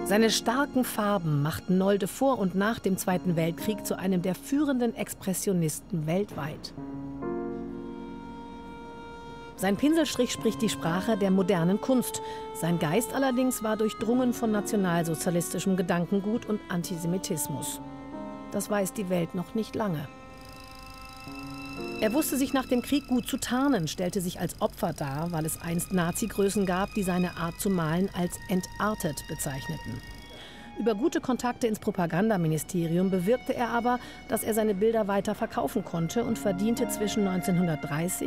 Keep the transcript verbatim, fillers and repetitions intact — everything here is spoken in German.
Seine starken Farben machten Nolde vor und nach dem Zweiten Weltkrieg zu einem der führenden Expressionisten weltweit. Sein Pinselstrich spricht die Sprache der modernen Kunst. Sein Geist allerdings war durchdrungen von nationalsozialistischem Gedankengut und Antisemitismus. Das weiß die Welt noch nicht lange. Er wusste sich nach dem Krieg gut zu tarnen, stellte sich als Opfer dar, weil es einst Nazi-Größen gab, die seine Art zu malen als entartet bezeichneten. Über gute Kontakte ins Propagandaministerium bewirkte er aber, dass er seine Bilder weiter verkaufen konnte und verdiente zwischen neunzehnhundertdreißig